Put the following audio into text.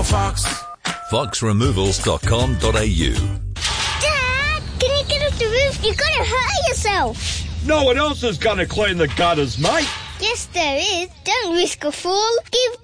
Fox. foxremovals.com.au. Dad, can you get off the roof? You're going to hurt yourself. No one else is going to clean the gutters, mate. Yes, there is. Don't risk a fall. Give